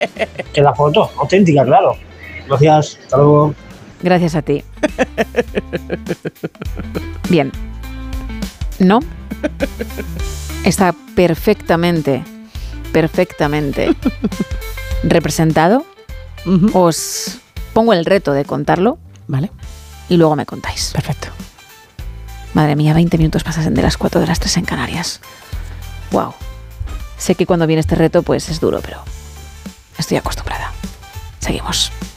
Que la foto, auténtica, claro. Gracias, hasta luego. Gracias a ti. Bien. ¿No? Está perfectamente representado. Os pongo el reto de contarlo. Vale. Y luego me contáis. Perfecto. Madre mía, 20 minutos pasan de las 4 de las 3 en Canarias. Wow. Sé que cuando viene este reto pues es duro, pero estoy acostumbrada. Seguimos.